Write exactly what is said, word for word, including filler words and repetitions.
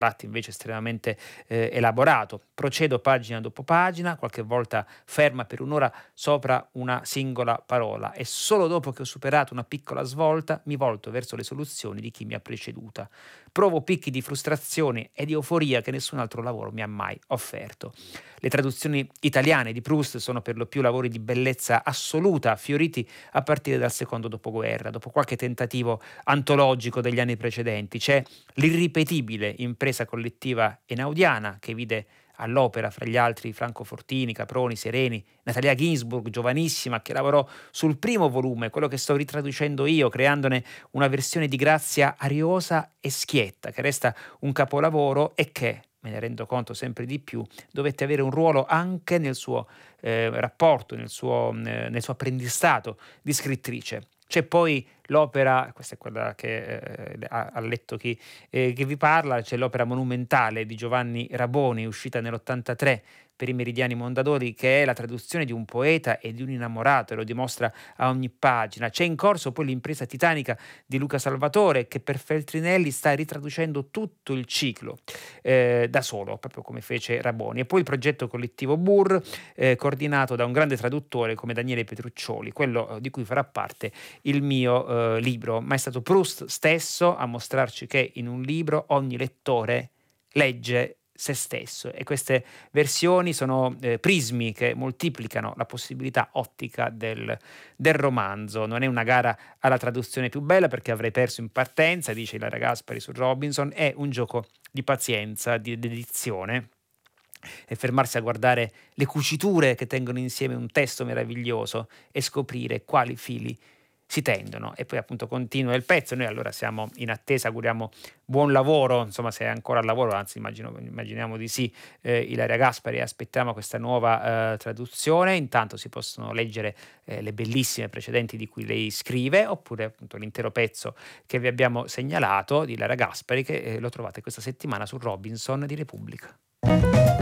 tratti invece estremamente eh, elaborato. Procedo pagina dopo pagina, qualche volta ferma per un'ora sopra una singola parola e solo dopo che ho superato una piccola svolta mi volto verso le soluzioni di chi mi ha preceduta. Provo picchi di frustrazione e di euforia che nessun altro lavoro mi ha mai offerto. Le traduzioni italiane di Proust sono per lo più lavori di bellezza assoluta, fioriti a partire dal secondo dopoguerra, dopo qualche tentativo antologico degli anni precedenti. C'è l'irripetibile impresa collettiva enaudiana che vide all'opera, fra gli altri, Franco Fortini, Caproni, Sereni, Natalia Ginsburg, giovanissima, che lavorò sul primo volume, quello che sto ritraducendo io, creandone una versione di grazia ariosa e schietta, che resta un capolavoro e che, me ne rendo conto sempre di più, dovette avere un ruolo anche nel suo eh, rapporto, nel suo, eh, nel suo apprendistato di scrittrice. C'è poi l'opera, questa è quella che eh, ha, ha letto chi, eh, che vi parla, c'è l'opera monumentale di Giovanni Raboni, uscita nell'ottantatré per i Meridiani Mondadori, che è la traduzione di un poeta e di un innamorato, e lo dimostra a ogni pagina. C'è in corso poi l'impresa titanica di Luca Salvatore, che per Feltrinelli sta ritraducendo tutto il ciclo eh, da solo, proprio come fece Raboni. E poi il progetto collettivo Burr, eh, coordinato da un grande traduttore come Daniele Petruccioli, quello eh, di cui farà parte il mio eh, libro, ma è stato Proust stesso a mostrarci che in un libro ogni lettore legge se stesso, e queste versioni sono eh, prismi che moltiplicano la possibilità ottica del, del romanzo. Non è una gara alla traduzione più bella, perché avrei perso in partenza, dice Ilaria Gaspari su Robinson, è un gioco di pazienza, di dedizione, e fermarsi a guardare le cuciture che tengono insieme un testo meraviglioso e scoprire quali fili si tendono. E poi appunto continua il pezzo. Noi allora siamo in attesa, auguriamo buon lavoro, insomma, se è ancora al lavoro, anzi immagino, immaginiamo di sì, eh, Ilaria Gaspari, aspettiamo questa nuova eh, traduzione. Intanto si possono leggere eh, le bellissime precedenti di cui lei scrive, oppure appunto l'intero pezzo che vi abbiamo segnalato di Ilaria Gaspari, che eh, lo trovate questa settimana su Robinson di Repubblica.